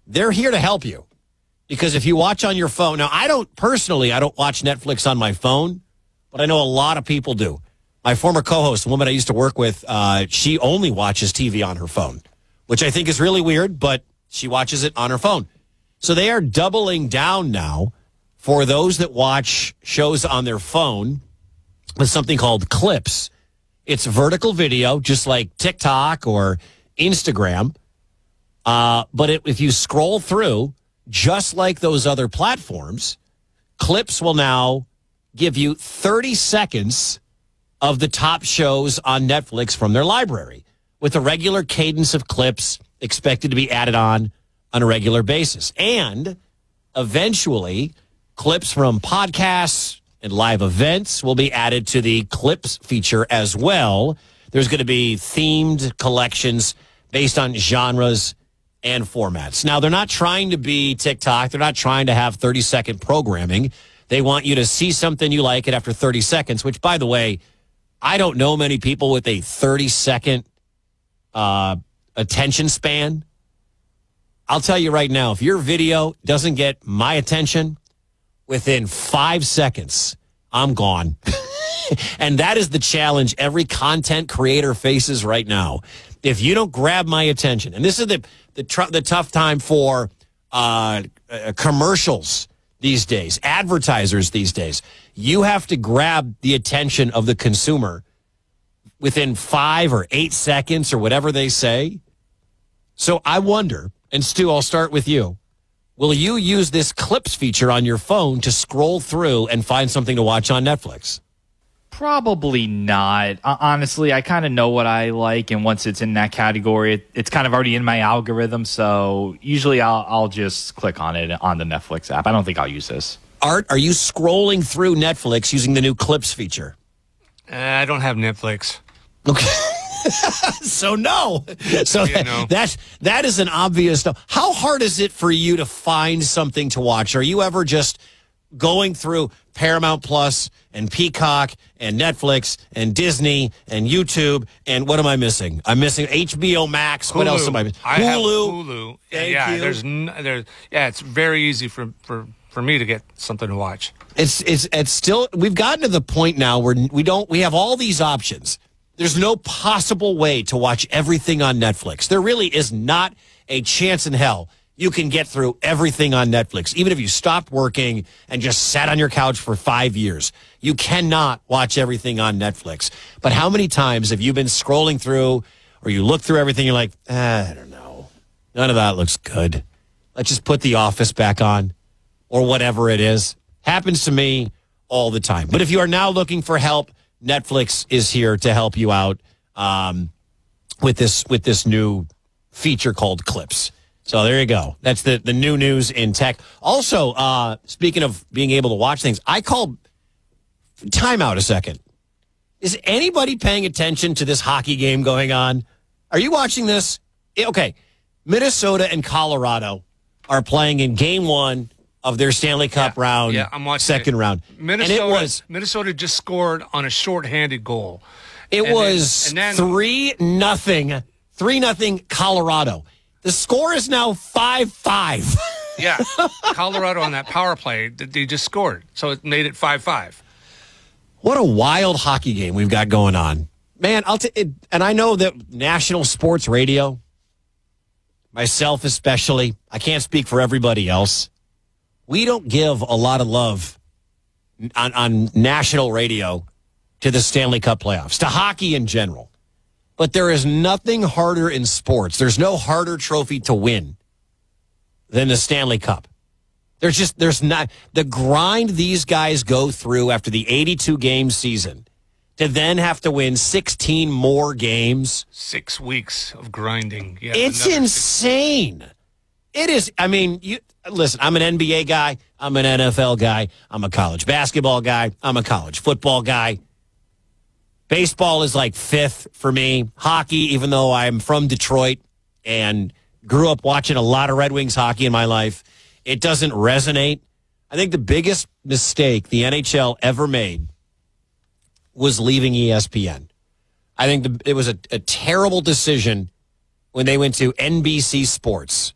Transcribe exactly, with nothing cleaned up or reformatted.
they're here to help you. Because if you watch on your phone, now I don't, personally, I don't watch Netflix on my phone, but I know a lot of people do. My former co-host, the woman I used to work with, uh, she only watches T V on her phone, which I think is really weird, but she watches it on her phone. So they are doubling down now for those that watch shows on their phone with something called Clips. It's vertical video, just like TikTok or Instagram. Uh, but it, if you scroll through, just like those other platforms, Clips will now give you thirty seconds of the top shows on Netflix from their library, with a regular cadence of clips expected to be added on on a regular basis. And eventually, clips from podcasts and live events will be added to the Clips feature as well. There's going to be themed collections based on genres and formats. Now, they're not trying to be TikTok. They're not trying to have thirty-second programming. They want you to see something you like it after thirty seconds, which, by the way, I don't know many people with a thirty-second uh, attention span. I'll tell you right now, if your video doesn't get my attention within five seconds, I'm gone. And that is the challenge every content creator faces right now. If you don't grab my attention, and this is the the, tr- the tough time for uh, uh, commercials these days, advertisers these days, you have to grab the attention of the consumer within five or eight seconds or whatever they say. So I wonder, and Stu, I'll start with you. Will you use this Clips feature on your phone to scroll through and find something to watch on Netflix? Probably not. Uh, honestly, I kind of know what I like, and once it's in that category, it, it's kind of already in my algorithm, so usually I'll, I'll just click on it on the Netflix app. I don't think I'll use this. Art, are you scrolling through Netflix using the new Clips feature? Uh, I don't have Netflix. Okay. So no. So Yeah, that, no. that that is an obvious no. How hard is it for you to find something to watch? Are you ever just going through Paramount Plus and Peacock and Netflix and Disney and YouTube and what am I missing? I'm missing H B O Max. Hulu. What else am I missing? I Hulu. have Hulu. Thank yeah, you. there's n- there's yeah, it's very easy for for for me to get something to watch. It's it's it's still we've gotten to the point now where we don't we have all these options. There's no possible way to watch everything on Netflix. There really is not a chance in hell you can get through everything on Netflix. Even if you stopped working and just sat on your couch for five years, you cannot watch everything on Netflix. But how many times have you been scrolling through or you look through everything, you're like, ah, I don't know. None of that looks good. Let's just put The Office back on or whatever it is. Happens to me all the time. But if you are now looking for help, Netflix is here to help you out um, with this with this new feature called Clips. So there you go. That's the, the new news in tech. Also, uh, speaking of being able to watch things, I called time out a second. Is anybody paying attention to this hockey game going on? Are you watching this? Okay. Minnesota and Colorado are playing in game one of their Stanley Cup Yeah, round, yeah, I'm watching second it. round. Minnesota, and it was Minnesota just scored on a shorthanded goal. It And was then- and then- three nothing, three nothing Colorado. The score is now five five. Yeah, Colorado on that power play, they just scored, so it made it five five. What a wild hockey game we've got going on, man! I'll t- it, and I know that national sports radio, myself especially, I can't speak for everybody else. We don't give a lot of love on, on national radio to the Stanley Cup playoffs, to hockey in general. But there is nothing harder in sports. There's no harder trophy to win than the Stanley Cup. There's just, there's not, the grind these guys go through after the eighty-two game season to then have to win sixteen more games. Six weeks of grinding. Yeah, It's another insane. six- It is. I mean, you listen, I'm an N B A guy. I'm an N F L guy. I'm a college basketball guy. I'm a college football guy. Baseball is like fifth for me. Hockey, even though I'm from Detroit and grew up watching a lot of Red Wings hockey in my life, it doesn't resonate. I think the biggest mistake the N H L ever made was leaving E S P N. I think the, it was a, a terrible decision when they went to N B C Sports.